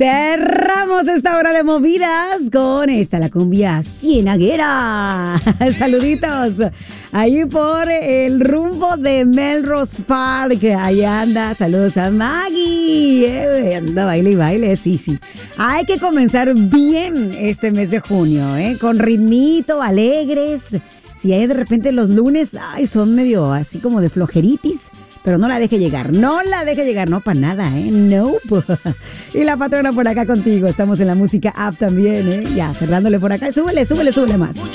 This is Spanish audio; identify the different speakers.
Speaker 1: Cerramos esta hora de movidas con la cumbia cienaguera. Saluditos ahí por el rumbo de Melrose Park. Ahí anda, saludos a Maggie. Anda, baile y baile, sí. Hay que comenzar bien este mes de junio, con ritmito, alegres. Si hay de repente los lunes, son medio así como de flojeritis. Pero no la deje llegar, no para nada, no. Y la patrona por acá contigo, estamos en la música app también, ya cerrándole por acá, súbele más.